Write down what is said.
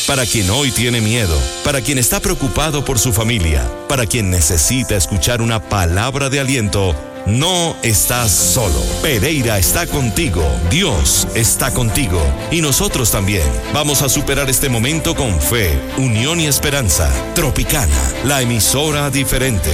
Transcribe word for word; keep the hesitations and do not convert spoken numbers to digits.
Para quien hoy tiene miedo, para quien está preocupado por su familia, para quien necesita escuchar una palabra de aliento, no estás solo. Pereira está contigo, Dios está contigo y nosotros también. Vamos a superar este momento con fe, unión y esperanza. Tropicana, la emisora diferente.